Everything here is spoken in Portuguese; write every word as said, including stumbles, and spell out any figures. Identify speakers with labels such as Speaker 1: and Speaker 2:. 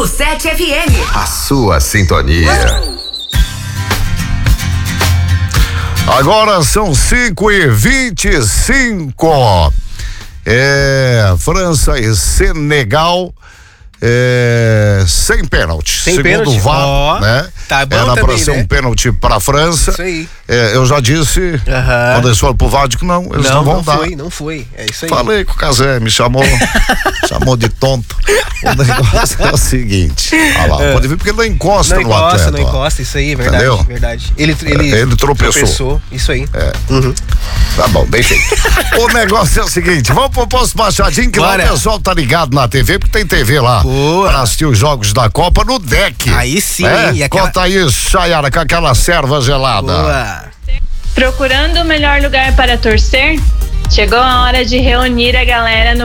Speaker 1: ponto sete F M.
Speaker 2: A sua sintonia.
Speaker 3: Agora são cinco e vinte e cinco. É, França e Senegal. É, sem pênalti,
Speaker 4: sem
Speaker 3: segundo
Speaker 4: pênalti.
Speaker 3: o V A R,
Speaker 4: oh,
Speaker 3: né?
Speaker 4: Tá bom.
Speaker 3: Era
Speaker 4: também,
Speaker 3: pra ser
Speaker 4: né?
Speaker 3: um pênalti pra França.
Speaker 4: Isso aí.
Speaker 3: É, eu já disse,
Speaker 4: Uhum.
Speaker 3: quando eles foram pro V A R, que não, eles não,
Speaker 4: Não,
Speaker 3: vão
Speaker 4: não
Speaker 3: dar.
Speaker 4: foi, não foi. É isso aí.
Speaker 3: Falei com o Casé, me chamou, chamou de tonto. O negócio é o seguinte, olha lá,
Speaker 4: É.
Speaker 3: pode ver porque ele não encosta
Speaker 4: Não
Speaker 3: no
Speaker 4: encosta,
Speaker 3: atleta.
Speaker 4: não
Speaker 3: ó.
Speaker 4: encosta, isso aí, verdade,
Speaker 3: Entendeu?
Speaker 4: verdade. Ele, ele,
Speaker 3: Ele tropeçou.
Speaker 4: Isso aí.
Speaker 3: É.
Speaker 4: Uhum.
Speaker 3: Tá bom, bem feito. O negócio é o seguinte, vamos pro próximo Machadinho, que
Speaker 4: Bora.
Speaker 3: lá o pessoal tá ligado na T V, porque tem T V lá.
Speaker 4: Boa.
Speaker 3: Pra assistir os jogos da Copa no deck.
Speaker 4: Aí sim,
Speaker 3: É?
Speaker 4: hein? E aquela-
Speaker 3: Conta aí, Chayara, com aquela serva gelada.
Speaker 4: Boa.
Speaker 5: Procurando o melhor lugar para torcer? Chegou a hora de reunir a galera no